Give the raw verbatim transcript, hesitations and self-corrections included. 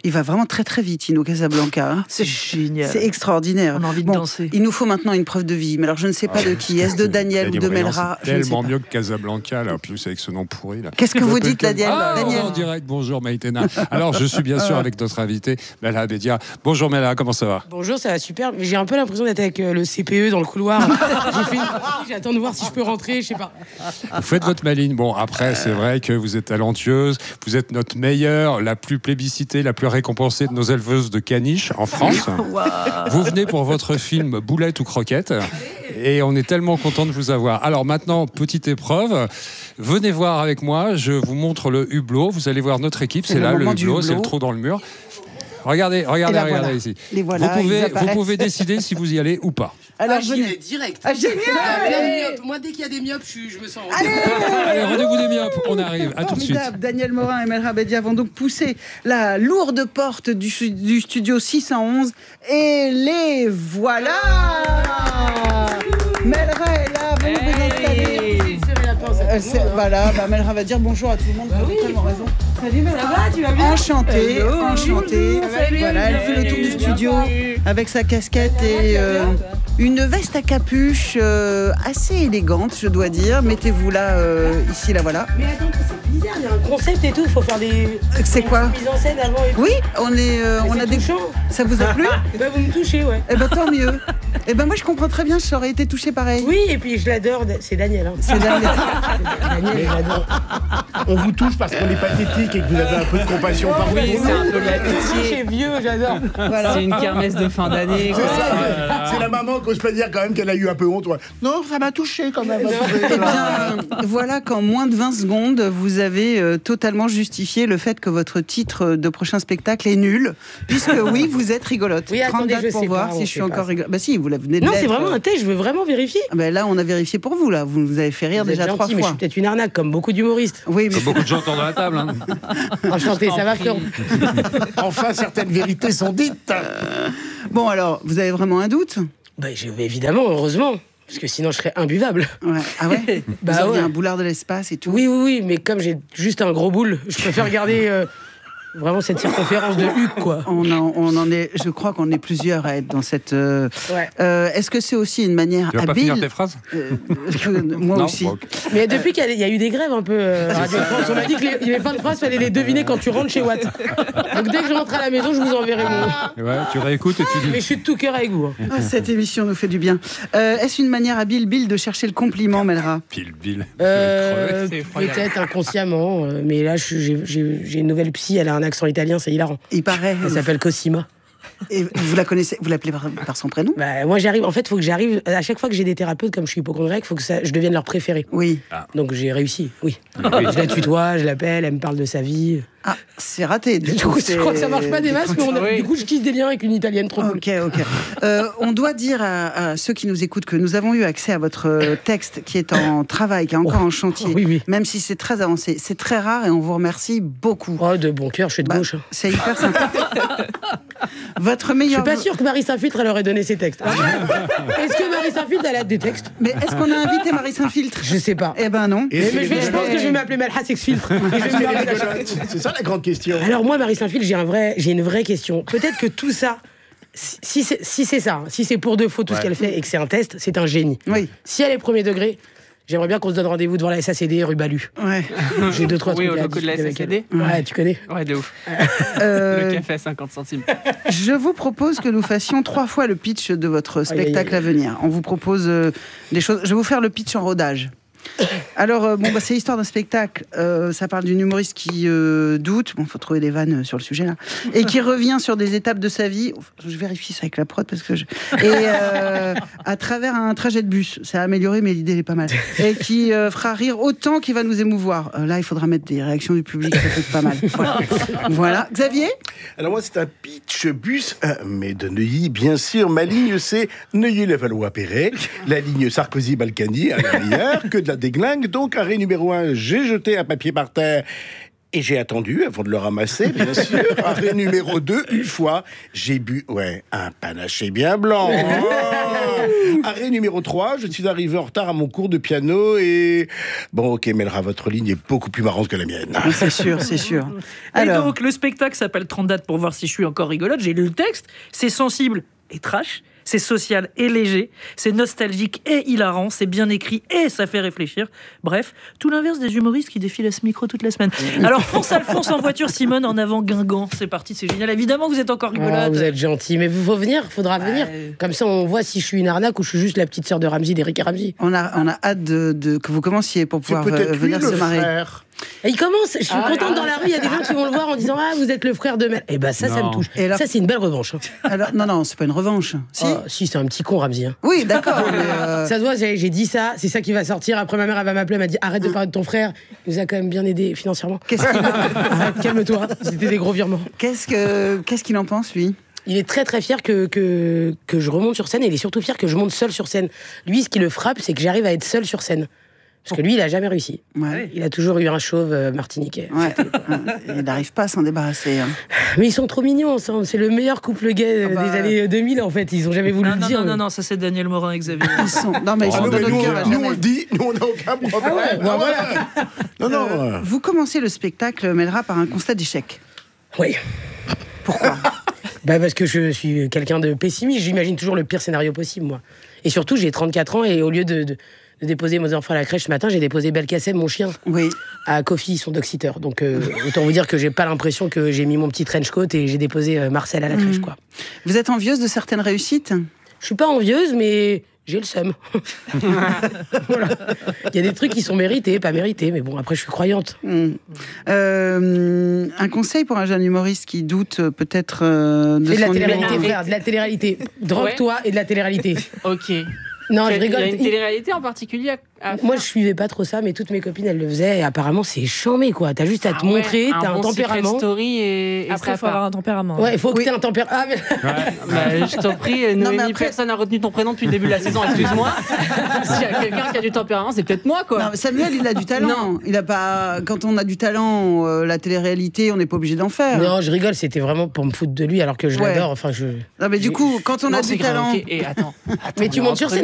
Il va vraiment très très vite, Ino Casablanca. Hein. C'est génial. C'est extraordinaire. On a envie de bon, danser. Il nous faut maintenant une preuve de vie. Mais alors je ne sais pas Ah, de qui. Est-ce de Daniel ou de Melra? C'est tellement mieux que Casablanca, là, en plus avec ce nom pourri. Là. Qu'est-ce que vous dites, Daniel? Ah, Daniel. en direct, bonjour Maïtena. Alors je suis bien sûr avec notre invité, Melha Bedia. Bonjour Melha, comment ça va? Bonjour, ça va super. Mais j'ai un peu l'impression d'être avec euh, le C P E dans le couloir. J'ai fait une... J'attends de voir si je peux rentrer, je sais pas. Vous faites votre maline. Bon, après, c'est vrai que vous êtes talentueuse. Vous êtes notre meilleure, la plus plébiscitée, la plus récompensée de nos éleveuses de caniches en France. Wow. Vous venez pour votre film Boulette ou Croquette. Et on est tellement content de vous avoir. Alors maintenant, petite épreuve. Venez voir avec moi. Je vous montre le hublot. Vous allez voir notre équipe. C'est, C'est là, le le moment du hublot. C'est le hublot. trou dans le mur. Regardez, regardez, là, regardez voilà. ici. Les voilà, vous, pouvez, ils vous apparaissent. pouvez décider si vous y allez ou pas. Alors, Ah, j'y venez. vais direct. Ah, génial. Ah, plein de myopes. Moi, dès qu'il y a des myopes, je, suis- je me sens. Allez, rendez-vous des myopes. On arrive. À tout de suite. Formidable. Daniel Morin et Melha Bedia vont donc pousser la lourde porte du, du studio six cent onze. Et les voilà. Melha est là, venez vous installer. Euh, c'est- voilà, bah, Melha va dire bonjour à tout le monde. Vous avez tellement raison. Salut Melha. Ça va, tu vas bien? Enchantée, Hello. enchantée. Salut. Voilà, elle fait le tour du studio avec sa casquette et euh, une veste à capuche euh, assez élégante, je dois dire. Mettez-vous là, euh, ici, là, voilà. Mais attends, c'est bizarre, il y a un concept et tout, faut faire des. C'est quoi? Mise en scène avant et tout. Oui, on est, euh, on a des. touchant. Ça vous a plu? Bah, vous me touchez, ouais. Eh ben tant mieux. Eh ben moi je comprends très bien, j'aurais été touchée pareil. Oui, et puis je l'adore, c'est Daniel. Hein. C'est Daniel. Daniel, je l'adore. On vous touche parce qu'on est pathétique et que vous avez un peu de compassion par vous. Oui, c'est un peu la C'est vieux, j'adore. Voilà. C'est une kermesse de fin d'année. C'est quoi. ça, c'est la maman qui n'ose pas dire quand même qu'elle a eu un peu honte. Ouais. Non, ça m'a touché quand même. Eh bien, voilà qu'en moins de vingt secondes, vous avez euh, totalement justifié le fait que votre titre de prochain spectacle est nul, puisque oui, vous êtes rigolote. Oui, trente attendez, dates je pour sais voir pas, si on je suis sait encore pas. rigolote. Bah si, vous la venez de Non, l'être. c'est vraiment un test, je veux vraiment vérifier. Ah ben là, on a vérifié pour vous, là. Vous nous avez fait rire Vous êtes déjà gentil, trois mais je fois. suis peut-être une arnaque, comme beaucoup d'humoristes. Oui, mais Beaucoup de gens autour de la table. Hein. Enchanté, ça va, Florent? Enfin, certaines vérités sont dites. bon, alors, vous avez vraiment un doute? Bah, je vais évidemment, heureusement. Parce que sinon, je serais imbuvable. Ouais. Ah ouais. Bah Vous aviez ouais. un boulard de l'espace et tout. Oui, oui, oui, mais comme j'ai juste un gros boule, je préfère garder euh, vraiment cette circonférence de Hugues, quoi. On en, on en est, je crois qu'on est plusieurs à être dans cette. euh, Ouais. euh, Est-ce que c'est aussi une manière Tu vas pas habile finir tes phrases? Euh, Moi Non, aussi. bon, ok. Mais depuis qu'il y a- il y a eu des grèves un peu euh, à Radio France, on m'a dit que les, les fins de phrase, fallait les deviner quand tu rentres chez Watt. Donc dès que je rentre à la maison, je vous enverrai mon. Ouais, tu réécoutes et tu dis. Mais je suis de tout cœur avec vous. hein. Ah, cette émission nous fait du bien. Euh, Est-ce une manière habile, Bill, de chercher le compliment, Melra? Pile, Bill. Euh, C'est effroyable. Peut-être inconsciemment, euh, mais là je suis- j'ai j'ai- j'ai une nouvelle psy, elle a un accent italien, c'est hilarant. Il paraît. Elle s'appelle Cosima. Et vous la connaissez, vous l'appelez par, par son prénom? Bah, moi j'arrive, en fait, il faut que j'arrive, à chaque fois que j'ai des thérapeutes, comme je suis hypochondriaque, il faut que ça, je devienne leur préféré. Oui. Donc j'ai réussi, oui. Je la tutoie, je l'appelle, elle me parle de sa vie. Ah, c'est raté. Du Du coup, coup, je crois que ça marche pas des masses, mais on a- Oui. du coup, je tisse des liens avec une italienne trop cool. Ok, ok. Euh, on doit dire à, à ceux qui nous écoutent que nous avons eu accès à votre euh, texte qui est en travail, qui est encore Oh. en chantier. Oui, oui. Même si c'est très avancé. C'est très rare et on vous remercie beaucoup. Oh, de bon cœur, je suis de Bah, gauche. hein. c'est hyper sympa. Votre Je meilleur. suis pas sûre que Marie Saint-Filtre, elle aurait donné ses textes. Est-ce que Marie Saint-Filtre, elle a des textes? Mais est-ce qu'on a invité Marie Saint-Filtre? Je sais pas. Eh ben non. Et Mais, c'est mais je, vais- je pense que je vais m'appeler Melha Sexfiltre. Et je vais me Est-ce qu'elle est barrer de la rigolote chatte. C'est ça la grande question. Alors moi, Marie Saint-Filtre, j'ai un vrai, j'ai une vraie question. Peut-être que tout ça, si si c'est si c'est ça, hein, si c'est pour de faux tout ce Ouais. qu'elle fait et que c'est un test, c'est un génie. Oui. Si elle est premier degré, j'aimerais bien qu'on se donne rendez-vous devant la S A C D rue Balu. Ouais. J'ai deux trois Oui, trucs au à loco de la discuter avec S A C D. elle. Ouais, tu connais. Ouais, de ouf. Euh, Le café à cinquante centimes. Je vous propose que nous fassions trois fois le pitch de votre spectacle aïe, aïe. à venir. On vous propose euh, des choses. Je vais vous faire le pitch en rodage. Alors, euh, bon, bah, c'est l'histoire d'un spectacle. Euh, ça parle d'une humoriste qui euh, doute. Bon, faut trouver des vannes euh, sur le sujet là. Et qui revient sur des étapes de sa vie. Je vérifie ça avec la prod parce que je. Et euh, à travers un trajet de bus. Ça a amélioré, mais l'idée elle est pas mal. Et qui euh, fera rire autant qu'il va nous émouvoir. Euh, là, il faudra mettre des réactions du public. Ça peut être pas mal. Voilà. Voilà. Xavier. Alors moi, c'est un pitch bus, euh, mais de Neuilly, bien sûr. Ma ligne, c'est Neuilly-Levallois-Perret. La ligne Sarkozy-Balkany, à l'arrière, que de la déglingue. Donc, arrêt numéro un, j'ai jeté un papier par terre. Et j'ai attendu avant de le ramasser, bien sûr. Arrêt numéro deux, une fois, j'ai bu, ouais, un panaché bien blanc. Oh Arrêt numéro trois, je suis arrivé en retard à mon cours de piano et... Bon, ok, Melra, votre ligne est beaucoup plus marrante que la mienne. C'est sûr, c'est sûr. Et Alors, donc, le spectacle s'appelle trente dates pour voir si je suis encore rigolote. J'ai lu le texte. C'est sensible et trash. C'est social et léger. C'est nostalgique et hilarant. C'est bien écrit et ça fait réfléchir. Bref, tout l'inverse des humoristes qui défilent à ce micro toute la semaine. Alors, fonce Alphonse en voiture, Simone en avant Guingamp. C'est parti, c'est génial. Évidemment que vous êtes encore rigolote. Ah, vous êtes gentil, mais vous faut venir, faudra venir. Comme ça, on voit si je suis une arnaque ou je suis juste la petite sœur de Ramsey, d'Eric et Ramsey. on a, on a hâte de, de- que vous commenciez pour C'est pouvoir peut-être euh, lui venir le se marrer. frère. Et il commence, je suis contente dans la rue, il y a des gens qui vont le voir en disant ah vous êtes le frère de Mel. Et ben ça, ça Non. me touche. Et alors- Ça c'est une belle revanche. Hein. Alors, non, non, c'est pas une revanche. Si Ah, si c'est un petit con Ramsey. Hein. Oui, d'accord. mais, euh, Ça se voit, j'ai j'ai dit ça, c'est ça qui va sortir. Après ma mère elle va m'appeler, elle m'a dit arrête de parler de ton frère, il nous a quand même bien aidé financièrement. Qu'est-ce qu'il Arrête, calme-toi, c'était des gros virements. qu'est-ce que, qu'est-ce qu'il en pense, lui? Il est très très fier que, que, que je remonte sur scène et il est surtout fier que je monte seul sur scène. Lui, ce qui le frappe, c'est que j'arrive à être seul sur scène. Parce que lui, il a jamais réussi. Ouais. Il a toujours eu un chauve euh, martiniquais. Ouais. Il n'arrive pas à s'en débarrasser. hein. Mais ils sont trop mignons ensemble. C'est le meilleur couple gay euh, Ah bah. des années deux mille en fait. Ils ont jamais voulu Non, le non, dire. non, non, mais- non, ça c'est Daniel Morin et Xavier. Ils sont... Non, mais ils Ah sont non, dans mais notre nous, cœur à nous, jamais. on le dit, nous on n'a aucun problème. Ah ouais, bah voilà. Non, non. Euh, vous commencez le spectacle, Melra, par un constat d'échec. Oui. Pourquoi? Bah parce que je suis quelqu'un de pessimiste. J'imagine toujours le pire scénario possible, moi. Et surtout, j'ai trente-quatre ans et au lieu de, de, de déposer mes enfants à la crèche ce matin, j'ai déposé Belkacem, mon chien, Oui. à Kofi, son dog-sitter. Donc euh, autant vous dire que j'ai pas l'impression que j'ai mis mon petit trench coat et j'ai déposé euh, Marcel à la crèche, quoi. Vous êtes envieuse de certaines réussites? Je suis pas envieuse, mais j'ai le seum. Voilà. Il y a des trucs qui sont mérités, pas mérités, mais bon, après, je suis croyante. Hmm. Euh, un conseil pour un jeune humoriste qui doute euh, peut-être euh, de Fais de la son télé-réalité, humour. frère, de la télé-réalité. Drogue-toi et de la télé-réalité. Ok. Non, je Il y rigole. a une télé-réalité en particulier à, à Moi, faire je suivais pas trop ça, mais toutes mes copines, elles le faisaient. Et apparemment, c'est chambé, quoi. T'as juste à te Ah ouais, montrer, t'as un bon tempérament. secret story et, et Après, ça il faut avoir part. un tempérament. Ouais, il faut que Oui. t'aies un tempérament. Ah, mais... Bah, je t'en prie, Non, Noémie, mais après- personne n'a retenu ton prénom depuis le début de la saison, excuse-moi. S'il y a quelqu'un qui a du tempérament, c'est peut-être moi, quoi. Non, Samuel, il a du talent. Non. Il a pas. Quand on a du talent, euh, la télé-réalité, on n'est pas obligé d'en faire. Non, je rigole, c'était vraiment pour me foutre de lui, alors que je Ouais. l'adore. Enfin, je. Non, mais du coup, quand on Non, a c'est du grave, talent. ok. Et attends, attends, Mais tu montes sur entre scène,